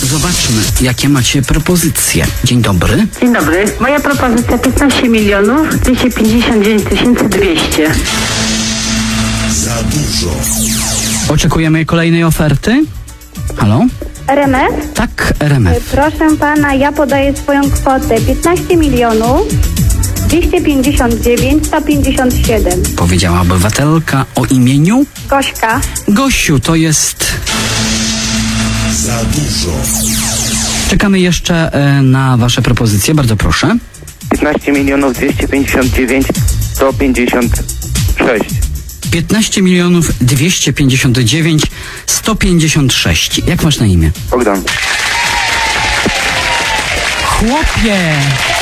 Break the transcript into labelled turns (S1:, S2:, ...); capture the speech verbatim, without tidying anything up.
S1: zobaczmy, jakie macie propozycje. Dzień dobry.
S2: Dzień dobry. Moja propozycja piętnaście milionów dwieście pięćdziesiąt dziewięć tysięcy dwieście.
S3: Za dużo.
S1: Oczekujemy kolejnej oferty. Halo?
S4: R M F?
S1: Tak, R M F.
S4: Proszę pana, ja podaję swoją kwotę piętnaście milionów dwieście pięćdziesiąt dziewięć sto pięćdziesiąt siedem.
S1: Powiedziała obywatelka o imieniu
S4: Gośka.
S1: Gosiu. To jest...
S3: Za dużo.
S1: Czekamy jeszcze e, na wasze propozycje. Bardzo proszę.
S5: piętnaście milionów dwieście pięćdziesiąt dziewięć sto pięćdziesiąt sześć.
S1: piętnaście milionów dwieście pięćdziesiąt dziewięć sto pięćdziesiąt sześć. Jak masz na imię?
S5: Bogdan.
S1: Chłopie!